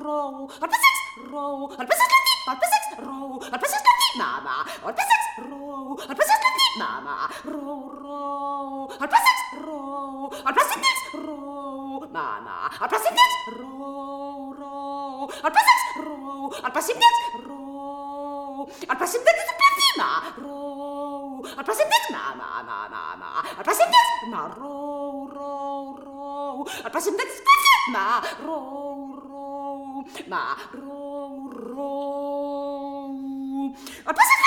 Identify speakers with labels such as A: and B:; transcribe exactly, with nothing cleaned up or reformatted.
A: row, al passeig, row, al passeig Martí, al passeig, row, al passeig Martí, mama, al passeig, row, al passeig Martí, mama, row, row, al passeig, row, al passeig row, mama, al passeig row, row, al passeig, row, al passeig row, al passeig prima, row, al passeig mama, mama, mama, al passeig ma, row, row, row, al passeig ma, row, row, ma, row, row, al passeig